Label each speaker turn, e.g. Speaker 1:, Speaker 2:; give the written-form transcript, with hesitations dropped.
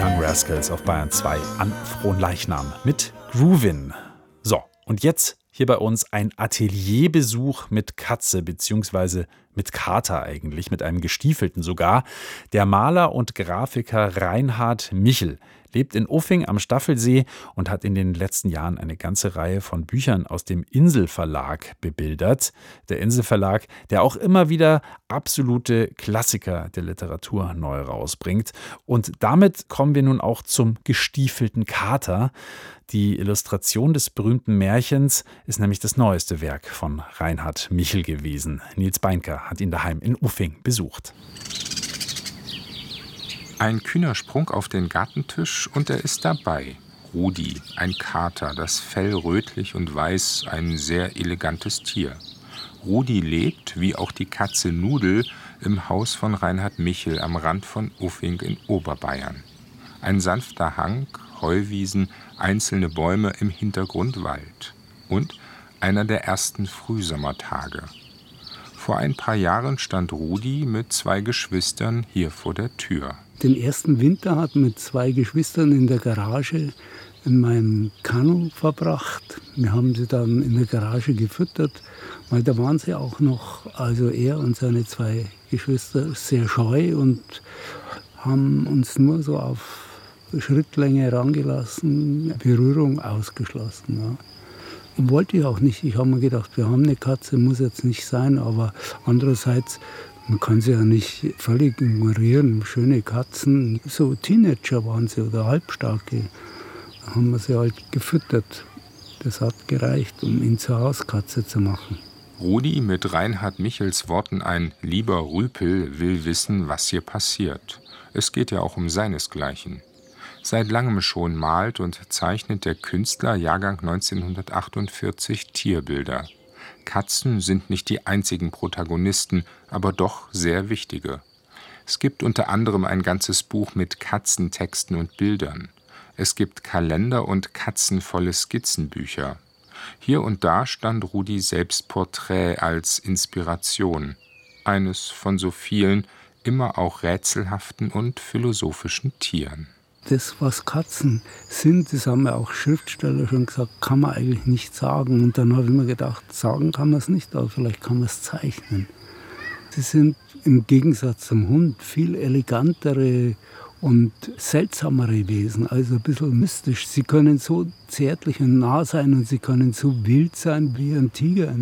Speaker 1: Young Rascals auf Bayern 2 an Fronleichnam mit Groovin. So, und jetzt hier bei uns ein Atelierbesuch mit Katze, beziehungsweise mit Kater eigentlich, mit einem Gestiefelten sogar. Der Maler und Grafiker Reinhard Michel lebt in Uffing am Staffelsee und hat in den letzten Jahren eine ganze Reihe von Büchern aus dem Insel-Verlag bebildert. Der Insel-Verlag, der auch immer wieder absolute Klassiker der Literatur neu rausbringt. Und damit kommen wir nun auch zum gestiefelten Kater. Die Illustration des berühmten Märchens ist nämlich das neueste Werk von Reinhard Michel gewesen. Nils Beinker hat ihn daheim in Uffing besucht.
Speaker 2: Ein kühner Sprung auf den Gartentisch und er ist dabei. Rudi, ein Kater, das Fell rötlich und weiß, ein sehr elegantes Tier. Rudi lebt, wie auch die Katze Nudel, im Haus von Reinhard Michel am Rand von Uffing in Oberbayern. Ein sanfter Hang, Heuwiesen, einzelne Bäume, im Hintergrund Wald. Und einer der ersten Frühsommertage. Vor ein paar Jahren stand Rudi mit 2 Geschwistern hier vor der Tür.
Speaker 3: Den ersten Winter hat mit 2 Geschwistern in der Garage in meinem Kanu verbracht. Wir haben sie dann in der Garage gefüttert, weil da waren sie auch noch, also er und seine 2 Geschwister, sehr scheu und haben uns nur so auf Schrittlänge herangelassen, Berührung ausgeschlossen. Ja. Und wollte ich auch nicht. Ich habe mir gedacht, wir haben eine Katze, muss jetzt nicht sein, aber andererseits, man kann sie ja nicht völlig ignorieren. Schöne Katzen, so Teenager waren sie oder Halbstarke. Da haben wir sie halt gefüttert. Das hat gereicht, um ihn zur Hauskatze zu machen.
Speaker 2: Rudi, mit Reinhard Michels Worten ein lieber Rüpel, will wissen, was hier passiert. Es geht ja auch um seinesgleichen. Seit langem schon malt und zeichnet der Künstler Jahrgang 1948 Tierbilder. Katzen sind nicht die einzigen Protagonisten, aber doch sehr wichtige. Es gibt unter anderem ein ganzes Buch mit Katzentexten und Bildern. Es gibt Kalender und katzenvolle Skizzenbücher. Hier und da stand Rudi selbst Porträt als Inspiration. Eines von so vielen, immer auch rätselhaften und philosophischen Tieren.
Speaker 3: Das, was Katzen sind, das haben ja auch Schriftsteller schon gesagt, kann man eigentlich nicht sagen. Und dann habe ich mir gedacht, sagen kann man es nicht, aber vielleicht kann man es zeichnen. Sie sind im Gegensatz zum Hund viel elegantere und seltsamere Wesen, also ein bisschen mystisch. Sie können so zärtlich und nah sein und sie können so wild sein wie ein Tiger.